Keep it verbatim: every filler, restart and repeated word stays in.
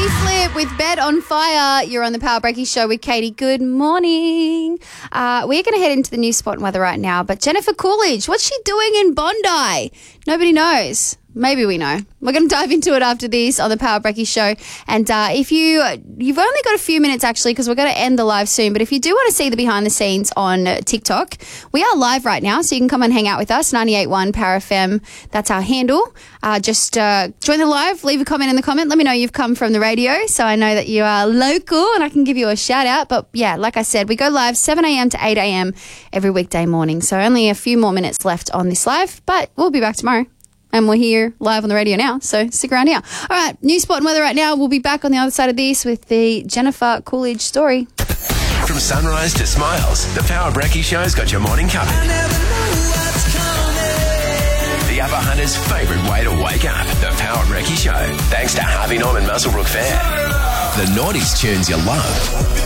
Flip with Bed on Fire. You're on the Power Breaky Show with Katie. Good morning. Uh, we're going to head into the news, spot and weather right now. But Jennifer Coolidge, what's she doing in Bondi? Nobody knows. Maybe we know. We're going to dive into it after this on the Power Breaky Show. And uh, if you, you've only got a few minutes actually because we're going to end the live soon. But if you do want to see the behind the scenes on TikTok, we are live right now. So you can come and hang out with us, ninety-eight point one Power F M. That's our handle. Uh, just uh, join the live, leave a comment in the comment. Let me know you've come from the radio so I know that you are local and I can give you a shout out. But yeah, like I said, we go live seven a.m. to eight a.m. every weekday morning. So only a few more minutes left on this live, but we'll be back tomorrow. And we're here live on the radio now, so stick around here. All right, news, spot and weather right now. We'll be back on the other side of this with the Jennifer Coolidge story. From sunrise to smiles, the Power Breaky Show's got your morning covered. The Upper Hunter's favourite way to wake up, the Power Breaky Show. Thanks to Harvey Norman Muswellbrook Fair. The noughties tunes you love.